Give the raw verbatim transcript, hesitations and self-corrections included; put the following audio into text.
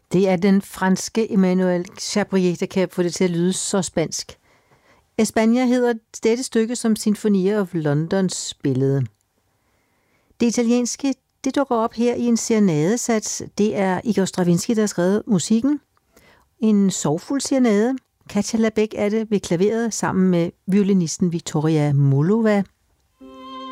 Det er den franske Emmanuel Chabrier, der kan få det til at lyde så spansk. España hedder dette stykke, som Sinfonia of London spillede. Det italienske, det dukker op her i en serenadesats. Det er Igor Stravinsky, der har skrevet musikken. En sorgfuld serenade. Katja Labeck er det ved klaveret sammen med violinisten Victoria Mullova.